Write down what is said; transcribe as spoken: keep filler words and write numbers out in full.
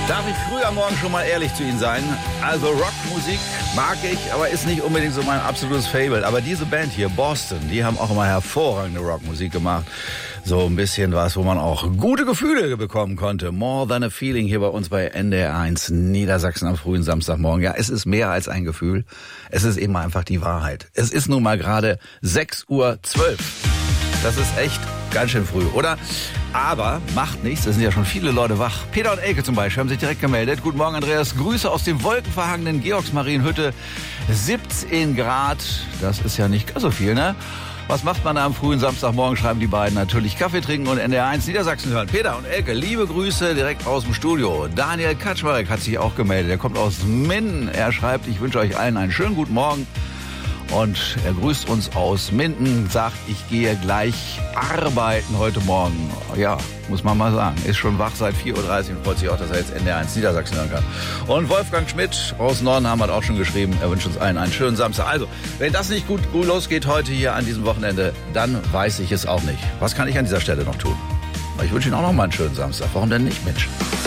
Darf ich früh am Morgen schon mal ehrlich zu Ihnen sein? Also Rockmusik mag ich, aber ist nicht unbedingt so mein absolutes Fable. Aber diese Band hier, Boston, die haben auch immer hervorragende Rockmusik gemacht. So ein bisschen was, wo man auch gute Gefühle bekommen konnte. More Than a Feeling hier bei uns bei N D R eins Niedersachsen am frühen Samstagmorgen. Ja, es ist mehr als ein Gefühl. Es ist eben einfach die Wahrheit. Es ist nun mal gerade sechs Uhr zwölf. Das ist echt ganz schön früh, oder? Aber macht nichts, es sind ja schon viele Leute wach. Peter und Elke zum Beispiel haben sich direkt gemeldet. Guten Morgen, Andreas. Grüße aus dem wolkenverhangenen Georgsmarienhütte. siebzehn Grad, das ist ja nicht so viel, ne? Was macht man da am frühen Samstagmorgen, schreiben die beiden. Natürlich Kaffee trinken und N D R eins Niedersachsen hören. Peter und Elke, liebe Grüße direkt aus dem Studio. Daniel Kaczmarek hat sich auch gemeldet. Er kommt aus Minden. Er schreibt, ich wünsche euch allen einen schönen guten Morgen. Und er grüßt uns aus Minden, sagt, ich gehe gleich arbeiten heute Morgen. Ja, muss man mal sagen. Ist schon wach seit vier Uhr dreißig und freut sich auch, dass er jetzt N D R eins Niedersachsen hören kann. Und Wolfgang Schmidt aus Nordenham hat auch schon geschrieben, er wünscht uns allen einen schönen Samstag. Also, wenn das nicht gut, gut losgeht heute hier an diesem Wochenende, dann weiß ich es auch nicht. Was kann ich an dieser Stelle noch tun? Ich wünsche Ihnen auch noch mal einen schönen Samstag. Warum denn nicht, Mensch?